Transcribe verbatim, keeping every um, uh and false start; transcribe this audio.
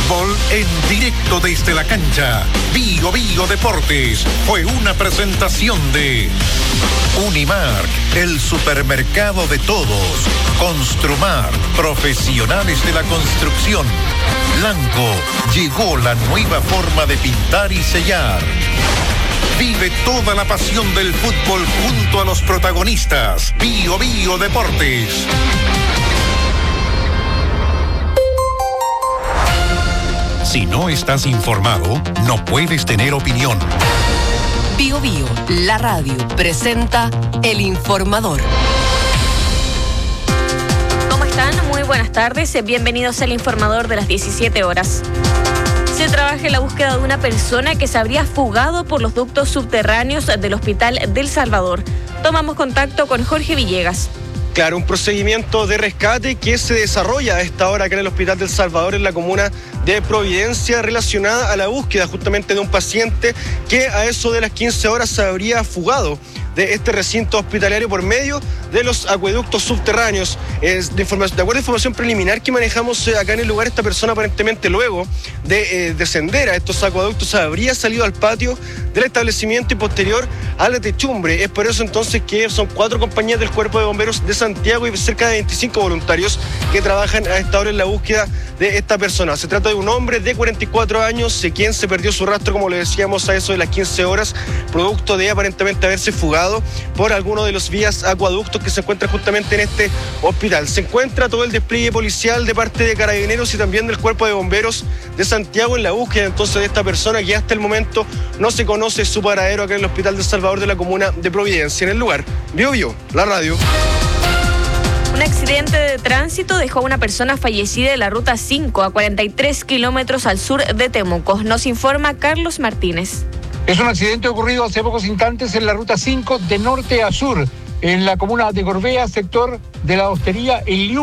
fútbol en directo desde la cancha. Bio Bio Deportes fue una presentación de Unimark, el supermercado de todos. Construmar, profesionales de la construcción. Blanco, llegó la nueva forma de pintar y sellar. Vive toda la pasión del fútbol junto a los protagonistas. Bio Bio Deportes. Si no estás informado, no puedes tener opinión. Bio Bio, la radio, presenta El Informador. ¿Cómo están? Muy buenas tardes. Bienvenidos al Informador de las diecisiete horas. Se trabaja en la búsqueda de una persona que se habría fugado por los ductos subterráneos del Hospital del Salvador. Tomamos contacto con Jorge Villegas. Claro, un procedimiento de rescate que se desarrolla a esta hora acá en el Hospital del Salvador, en la comuna de Providencia, relacionada a la búsqueda justamente de un paciente que a eso de las quince horas se habría fugado de este recinto hospitalario por medio de los acueductos subterráneos. Es de, informa- de acuerdo a información preliminar que manejamos eh, acá en el lugar, esta persona aparentemente luego de eh, descender a estos acueductos habría salido al patio del establecimiento y posterior a la techumbre. Es por eso entonces que son cuatro compañías del Cuerpo de Bomberos de Santiago y cerca de veinticinco voluntarios que trabajan a esta hora en la búsqueda de esta persona. Se trata de un hombre de cuarenta y cuatro años, eh, quien se perdió su rastro, como le decíamos, a eso de las quince horas, producto de aparentemente haberse fugado por alguno de los vías acueductos que se encuentran justamente en este hospital. Se encuentra todo el despliegue policial de parte de Carabineros y también del Cuerpo de Bomberos de Santiago en la búsqueda entonces de esta persona, que hasta el momento no se conoce su paradero acá en el Hospital del Salvador de la comuna de Providencia. En el lugar, Bio Bio, la radio. Un accidente de tránsito dejó a una persona fallecida en la ruta cinco a cuarenta y tres kilómetros al sur de Temuco. Nos informa Carlos Martínez. Es un accidente ocurrido hace pocos instantes en la ruta cinco de norte a sur, en la comuna de Gorbea, sector de la hostería El Liu.